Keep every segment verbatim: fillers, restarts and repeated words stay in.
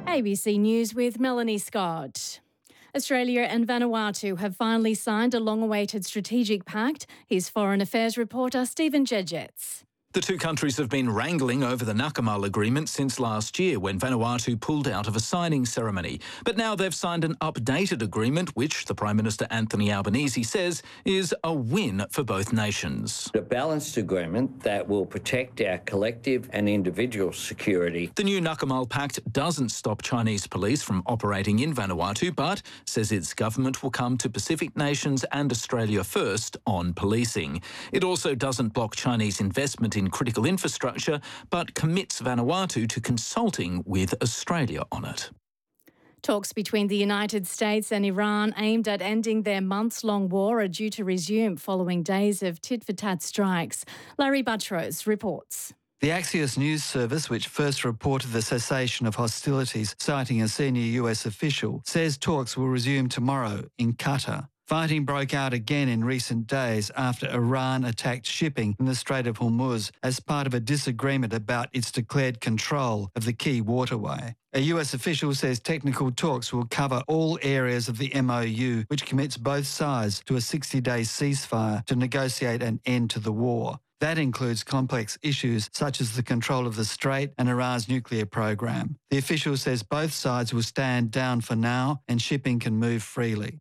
A B C News with Melanie Scott. Australia and Vanuatu have finally signed a long-awaited strategic pact. Here's Foreign Affairs reporter Stephen Jedgetts. The two countries have been wrangling over the Nakamal agreement since last year when Vanuatu pulled out of a signing ceremony. But now they've signed an updated agreement which the Prime Minister Anthony Albanese says is a win for both nations. A balanced agreement that will protect our collective and individual security. The new Nakamal Pact doesn't stop Chinese police from operating in Vanuatu but says its government will come to Pacific nations and Australia first on policing. It also doesn't block Chinese investment in critical infrastructure, but commits Vanuatu to consulting with Australia on it. Talks between the United States and Iran aimed at ending their months-long war are due to resume following days of tit-for-tat strikes. Larry Buttrose reports. The Axios News Service, which first reported the cessation of hostilities, citing a senior U S official, says talks will resume tomorrow in Qatar. Fighting broke out again in recent days after Iran attacked shipping in the Strait of Hormuz as part of a disagreement about its declared control of the key waterway. A U S official says technical talks will cover all areas of the M O U, which commits both sides to a sixty-day ceasefire to negotiate an end to the war. That includes complex issues such as the control of the strait and Iran's nuclear program. The official says both sides will stand down for now and shipping can move freely.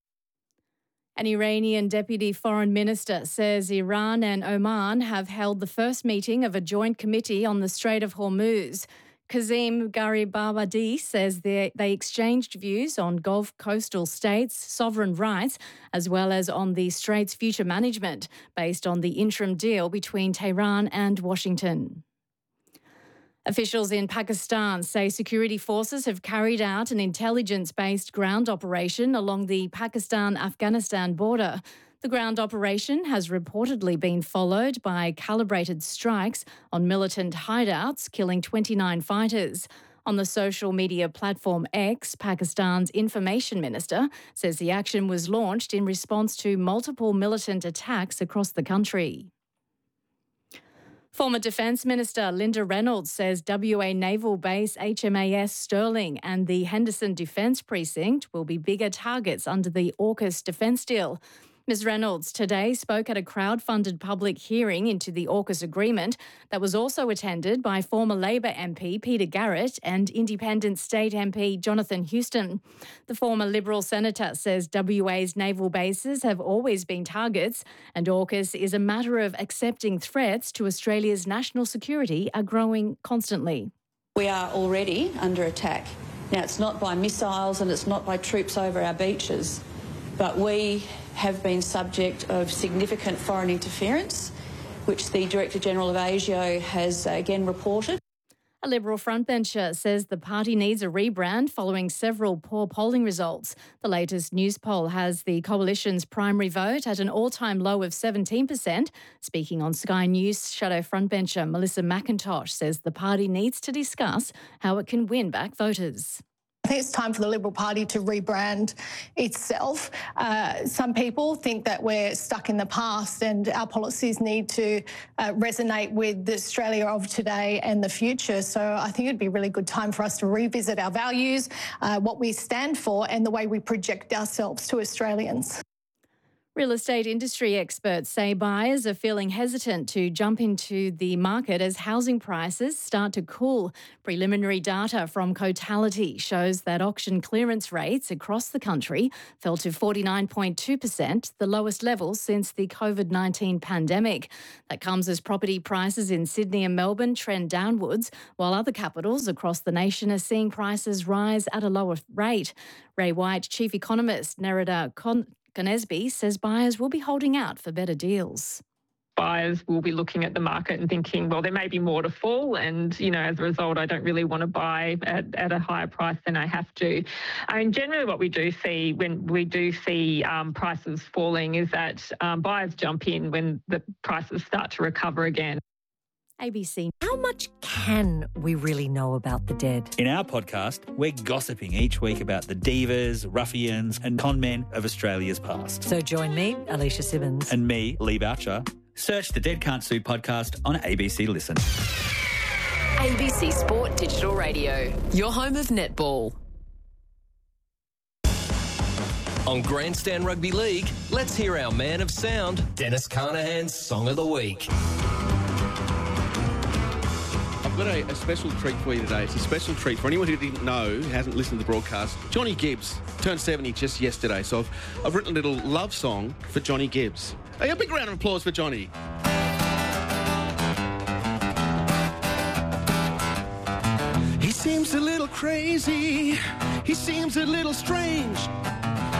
An Iranian deputy foreign minister says Iran and Oman have held the first meeting of a joint committee on the Strait of Hormuz. Kazim Garibabadi says they, they exchanged views on Gulf coastal states' sovereign rights as well as on the strait's future management based on the interim deal between Tehran and Washington. Officials in Pakistan say security forces have carried out an intelligence-based ground operation along the Pakistan-Afghanistan border. The ground operation has reportedly been followed by calibrated strikes on militant hideouts, killing twenty-nine fighters. On the social media platform X, Pakistan's information minister says the action was launched in response to multiple militant attacks across the country. Former Defence Minister Linda Reynolds says W A Naval Base H M A S Stirling and the Henderson Defence Precinct will be bigger targets under the AUKUS defence deal. Ms Reynolds today spoke at a crowd-funded public hearing into the AUKUS agreement that was also attended by former Labor M P Peter Garrett and Independent State M P Jonathan Houston. The former Liberal senator says W A's naval bases have always been targets and AUKUS is a matter of accepting threats to Australia's national security are growing constantly. We are already under attack. Now, it's not by missiles and it's not by troops over our beaches, but we have been subject of significant foreign interference, which the Director-General of ASIO has again reported. A Liberal frontbencher says the party needs a rebrand following several poor polling results. The latest news poll has the coalition's primary vote at an all-time low of seventeen percent. Speaking on Sky News, shadow frontbencher Melissa McIntosh says the party needs to discuss how it can win back voters. I think it's time for the Liberal Party to rebrand itself. Uh, some people think that we're stuck in the past and our policies need to uh, resonate with the Australia of today and the future. So I think it'd be a really good time for us to revisit our values, uh, what we stand for and the way we project ourselves to Australians. Real estate industry experts say buyers are feeling hesitant to jump into the market as housing prices start to cool. Preliminary data from Cotality shows that auction clearance rates across the country fell to forty-nine point two percent, the lowest level since the COVID nineteen pandemic. That comes as property prices in Sydney and Melbourne trend downwards, while other capitals across the nation are seeing prices rise at a lower rate. Ray White, chief economist, Nerida Con- Conesby says buyers will be holding out for better deals. Buyers will be looking at the market and thinking, well, there may be more to fall and, you know, as a result, I don't really want to buy at, at a higher price than I have to. I mean, generally what we do see when we do see um, prices falling is that um, buyers jump in when the prices start to recover again. A B C. How much can we really know about the dead? In our podcast, we're gossiping each week about the divas, ruffians and con men of Australia's past. So join me, Alicia Simmons. And me, Lee Boucher. Search the Dead Can't Sue podcast on A B C Listen. A B C Sport Digital Radio, your home of netball. On Grandstand Rugby League, let's hear our man of sound, Dennis Carnahan's Song of the Week. I've got a, a special treat for you today. It's a special treat for anyone who didn't know, who hasn't listened to the broadcast. Johnny Gibbs turned seventy just yesterday, so I've, I've written a little love song for Johnny Gibbs. Hey, a big round of applause for Johnny. He seems a little crazy, he seems a little strange,